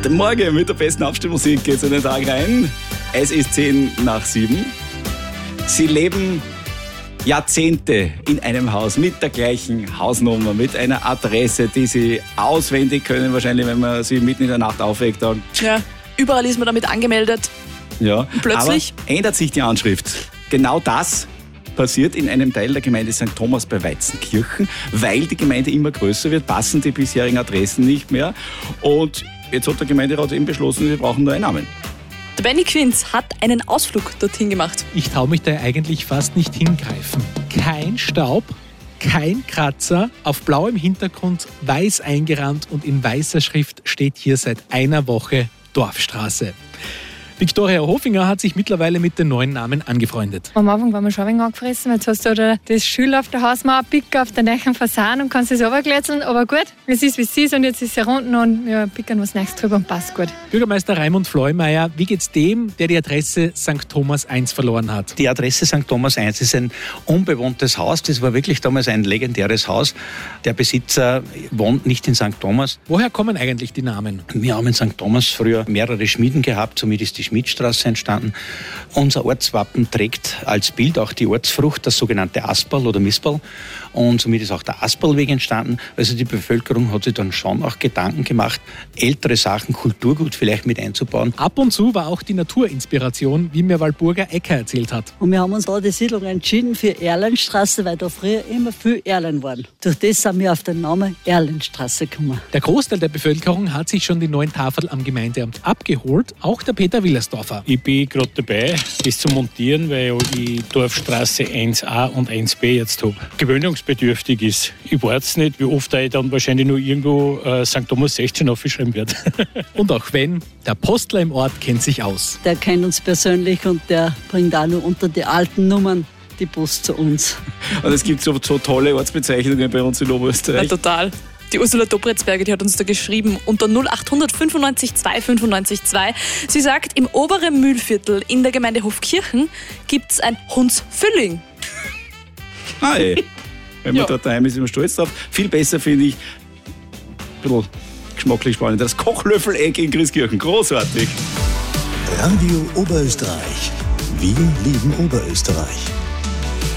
Morgen mit der besten Abstimmmusik geht's in den Tag rein. Es ist 6:50. Sie leben Jahrzehnte in einem Haus mit der gleichen Hausnummer, mit einer Adresse, die Sie auswendig können, wahrscheinlich, wenn man Sie mitten in der Nacht aufweckt. Ja, überall ist man damit angemeldet. Ja, und plötzlich aber ändert sich die Anschrift. Genau das passiert in einem Teil der Gemeinde St. Thomas bei Weizenkirchen, weil die Gemeinde immer größer wird, passen die bisherigen Adressen nicht mehr. Und jetzt hat der Gemeinderat eben beschlossen, wir brauchen nur einen Namen. Der Benny Quinz hat einen Ausflug dorthin gemacht. Ich traue mich da eigentlich fast nicht hingreifen. Kein Staub, kein Kratzer, auf blauem Hintergrund, weiß eingerahmt und in weißer Schrift steht hier seit einer Woche Dorfstraße. Viktoria Hofinger hat sich mittlerweile mit den neuen Namen angefreundet. Am Anfang waren wir schon ein wenig angefressen, jetzt hast du da das Schül auf der Hausmauer, Picker auf der neuen Fassaden und kannst es runterglätzeln. Aber gut, es ist wie es ist und jetzt ist es herunten und wir pickern was Neues drüber und passt gut. Bürgermeister Raimund Fleumeier, wie geht's dem, der die Adresse St. Thomas 1 verloren hat? Die Adresse St. Thomas 1 ist ein unbewohntes Haus. Das war wirklich damals ein legendäres Haus. Der Besitzer wohnt nicht in St. Thomas. Woher kommen eigentlich die Namen? Wir haben in St. Thomas früher mehrere Schmieden gehabt, somit ist die Schmiedstraße entstanden. Unser Ortswappen trägt als Bild auch die Ortsfrucht, das sogenannte Asperl oder Mispel. Und somit ist auch der Asperlweg entstanden. Also die Bevölkerung hat sich dann schon auch Gedanken gemacht, ältere Sachen, Kulturgut vielleicht mit einzubauen. Ab und zu war auch die Naturinspiration, wie mir Walburger Ecker erzählt hat. Und wir haben uns da die Siedlung entschieden für Erlenstraße, weil da früher immer viel Erlen waren. Durch das sind wir auf den Namen Erlenstraße gekommen. Der Großteil der Bevölkerung hat sich schon die neuen Tafeln am Gemeindeamt abgeholt, auch der Peter Willersdorfer. Ich bin gerade dabei, das zu montieren, weil ich die Dorfstraße 1a und 1b jetzt habe. Gewöhnungsbedürftig ist. Ich weiß nicht, wie oft ich dann wahrscheinlich nur irgendwo St. Thomas 16 aufgeschrieben wird. Und auch wenn, der Postler im Ort kennt sich aus. Der kennt uns persönlich und der bringt auch nur unter die alten Nummern die Post zu uns. Und es gibt so tolle Ortsbezeichnungen bei uns in Oberösterreich. Ja, total. Die Ursula Dobritzberger, die hat uns da geschrieben unter 0800 95 2 95 2. Sie sagt, im oberen Mühlviertel in der Gemeinde Hofkirchen gibt es ein Hundsfülling. Hi. Wenn man dort daheim ist, ist man stolz drauf. Viel besser finde ich, ein bisschen geschmacklich spannend, das Kochlöffeleck in Christkirchen. Großartig. Radio Oberösterreich. Wir lieben Oberösterreich.